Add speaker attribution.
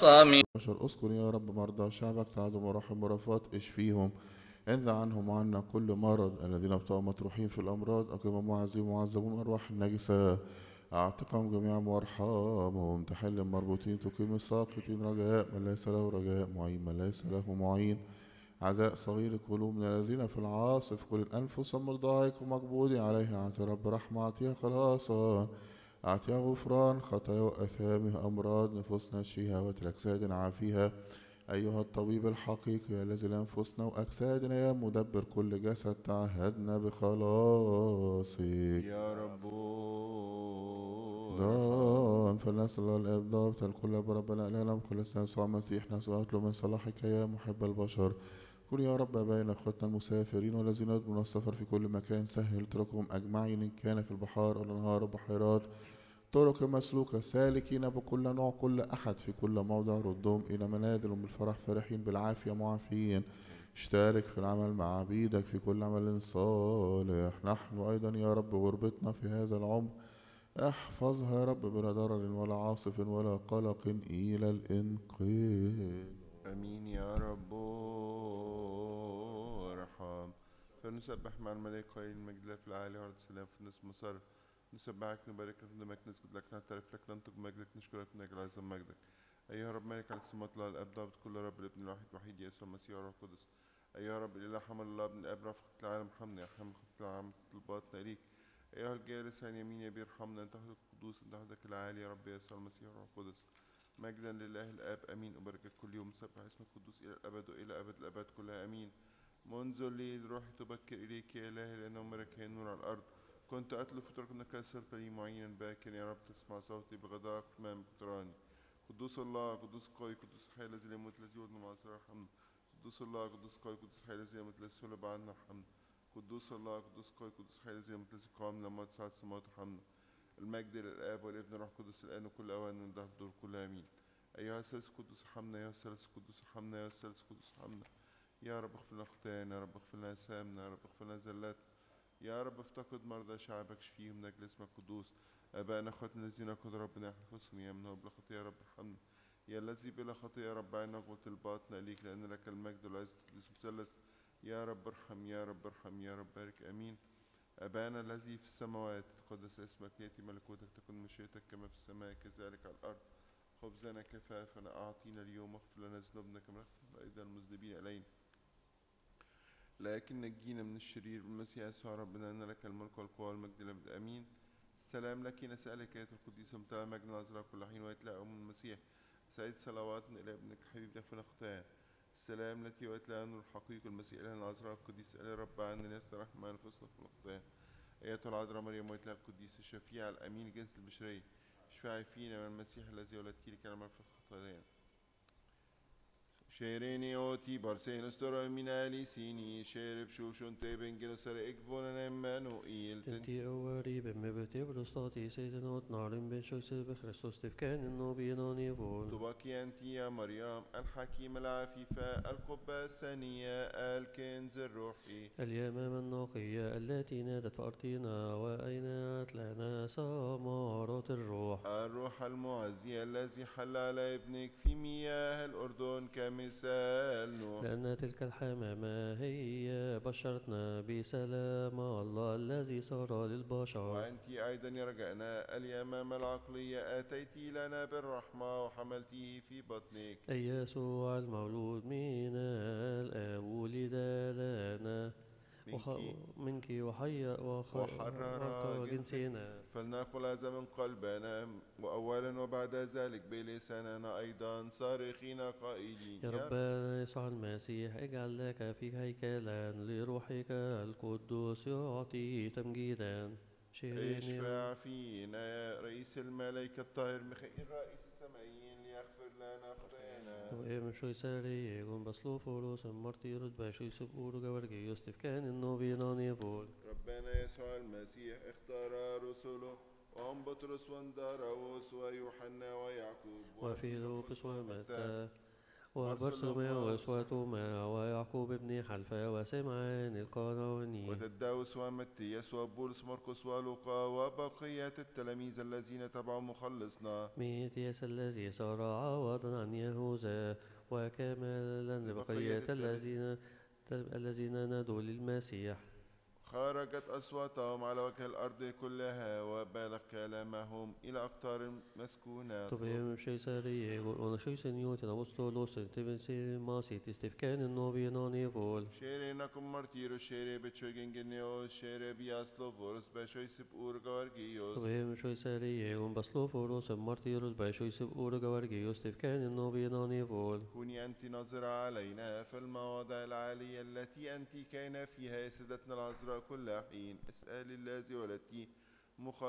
Speaker 1: الصامت.
Speaker 2: اذكر يا رب مرضى شعبك، تعدم ورحم ورفات اشفيهم، انزع عنهم وعنا كل مرض. الذين ابتغوا مطروحين في الأمراض، أقيم معزين ومعذبون أرواح النجسة، أعتقهم جميعا وارحمهم. تحل المربوطين، تقيم الساقطين، رجاء من ليس له رجاء، معين من ليس له معين. عزاء صغير القلوب من الذين في العاصف، كل الأنفس المرضعك ومقبوض عليها. أعطي رب رحمة، أعطيها خلاصا، أعطيها غفران خطايا وأثامها. أمراض نفوسنا اشفيها، وتلكساد عافيها. أيها الطبيب الحقيقي الذي لأنفسنا وأجسادنا، يا مدبر كل جسد، تعهدنا بخلاصك
Speaker 3: يا رب.
Speaker 2: دان. فلنسأل الله الآب ضابط الكل بربنا إلهنا مخلصنا يسوع المسيح، نسأل من صلاحك يا محب البشر. كن يا رب بين أخوتنا المسافرين والذين يطلبون السفر في كل مكان، سهل طرقهم أجمعين، إن كان في البحار أو الأنهار وبحيرات، طرق مسلوكة، سالكين بكل نوع، كل أحد في كل موضع، ردهم إلى منازلهم بالفرح، فرحين بالعافية معافين. اشترك في العمل مع عبيدك في كل عمل صالح. نحن أيضا يا رب غربتنا في هذا العمر، احفظها يا رب بلا ضرر ولا عاصف ولا قلق إلى الإنقاذ.
Speaker 3: أمين يا رب. ارحم. فنسبح مع الملائكة قائلين المجد لله في العالي وارض السلام في الناس مصر. نسبحك نبارك لك ندمك نسجد لك نعترف لك ننطق مجدك نشكرك نجعل عظم مجدك. أيها رب ملك على السماوات والأرض الأب ضابط كل رب الابن الواحد وحيد يسوع المسيح والروح القدس. أيها رب الإله حمل الله ابن الآب رفقة العالم ارحمنا، يا حمل خطة العالم طلباتنا إليك. أيها الجالس عن يمين يا ارحمنا، أنت حضرتك القدوس، أنت حضرتك العالي يا رب يسوع المسيح والروح القدس. مجدا لله الآب أمين. أباركك كل يوم، سبح اسمك القدوس إلى الأبد وإلى أبد الأبد كلها أمين. منذ الليل روحي تبكر إليك يا إلهي، لأنه أمرك هي النور على الأرض. كنت أتلو فترك أنك صرت لي معينا باكر، يا رب تسمع صوتي بغضاك أمام اقتراني. قدوس الله قدوس قوي قدوس حي الذي لا يموت الذي يولد مع الحمد. قدوس الله قدوس قوي قدوس حي الذي لا يموت الذي سلب عنا الحمد. قدوس الله قدوس قوي قدوس حي الذي لا يموت الذي قام لما تصعد السماوات الحمد. المجد للآب والابن والروح القدس الآن وكل أوان من دهر الدور كلها آمين. أيها الثالث القدوس ارحمنا، أيها الثالث القدوس ارحمنا، أيها الثالث القدوس ارحمنا. يا رب اغفر لنا خطايانا، يا رب اغفر لنا آثامنا، يا رب اغفر لنا زلاتنا. يا رب افتقد مرضى شعبك، شفيهم من أجل اسمك القدوس. آبائنا أخواتنا الذين قد ربنا يحفظهم يا من هو بلا خطية، يا رب ارحمنا. يا الذي بلا خطية يا رب عنا قوة الباطن إليك، لأن لك المجد والعزة والقدس المثلث. يا رب ارحم، يا رب ارحم، يا رب بارك آمين. أبانا الذي في السماوات تقدس اسمك، يأتي ملكوتك، تكن مشيئتك كما في السماء كذلك على الأرض. خبزنا كفافنا أعطينا اليوم، واغفر لنا ذنوبنا كما نغفر أيضا المذنبين إلينا، لكن نجينا من الشرير بالمسيح يسوع ربنا، إن لك الملك والقوة والمجد للأبد آمين. السلام لك نسألك يا القديس ومتى مجد العذراء كل حين ويتلاقى من المسيح. سعيد صلواتنا إلى ابنك حبيب دفن خطايانا. السلام لك ويتلاقى نور الحقيقي المسيح إله العذراء القديس، إلى رب عنا يسترح مع نفوسنا في الخطايا. أيتها العذراء مريم ويتلاقى القديس الشفيع الأمين جنس البشرية، اشفعي فينا من المسيح الذي ولدتي لك على مغفرة خطايانا. Shereni oti barsenos toro minali sini sherib shushun teben genosar ekvonen Emmanuel.
Speaker 4: تنتي أوري بمبتي برستاتي سيدنا وتنارم بن شوسف بخريستوس تفكان النوبي نانيفون.
Speaker 3: تباكي أنت يا مريم الحكيمة العفيفة القبة الثانية الكنز الروحي،
Speaker 4: اليمامة النقية التي نادت فأرضنا وأينت لنا ثمرات الروح.
Speaker 3: الروح المعزي الذي حل على ابنك في مياه الأردن كمثال نوح،
Speaker 4: لأن تلك الحمامة هي بشرتنا بسلام الله الذي صار للبشر.
Speaker 3: وأنت أيضا يا رجائنا اليمامة العقلية أتيت لنا بالرحمة وحملتيه في بطنك.
Speaker 4: أي يسوع المولود من الآب ولد لنا منك وحرر جنسنا.
Speaker 3: فلنقل هذا من قلبنا وأولا وبعد ذلك بلساننا أيضا صارخين قائلين:
Speaker 4: يا ربنا يسوع المسيح اجعل لك فيك هيكلا لروحك القدوس يعطي تمجيدا.
Speaker 3: اشفع فينا يا رئيس الملائكة الطاهر ميخائيل رئيس السمائيين ليغفر لنا خطايانا.
Speaker 4: وإيم شوي ساري يقوم بسلو فوروس مرتي رتبة شوي سبور جورجي يوستف كان النوبينا نيفول.
Speaker 3: ربنا يسوع المسيح اختار رسله وهم بطرس واندراوس ويوحنا ويعقوب
Speaker 4: وفيلبس ومتى وبرسلماوس وتوما ويعقوب بن حلفا وسمعان القانوني
Speaker 3: وتداوس ومتياس وبولس مرقس ولوقا وبقية التلاميذ الذين تبعوا مخلصنا
Speaker 4: ميتياس الذي صار عوضا عن يهوذا وكمالا لبقية الذين نادوا للمسيح.
Speaker 3: خرجت أصواتهم على وجه الأرض كلها وبلغ كلامهم إلى أقطار مسكونة.
Speaker 4: Tobem kejsari ونشيسن يوتن أبوستولوس تبنسي ماسي تستفكان النوبي نانيفول.
Speaker 3: شيري نكم مرتيرو شيري بتشوجين جنيوس شيري بياسلوفورس بشوي سبور جوارجيوس.
Speaker 4: Tobem kejsari ونبسلوفوروس مارتيروس بشويسب أورجوارجيوس تفكان النوبي نانيفول.
Speaker 3: كوني أنت ناظرة علينا في المواضع العالية التي أنت كان فيها سيدتنا العذراء كل حين. اسألي الذي ولدتي